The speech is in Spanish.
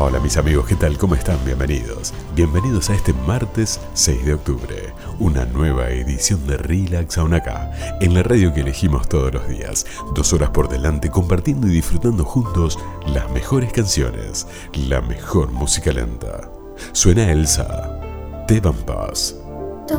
Hola mis amigos, ¿qué tal? ¿Cómo están? Bienvenidos. Bienvenidos a este martes 6 de octubre, una nueva edición de Relax Aún Acá, en la radio que elegimos todos los días. 2 horas por delante compartiendo y disfrutando juntos las mejores canciones, la mejor música lenta. Suena Elsa, Te Van Paz.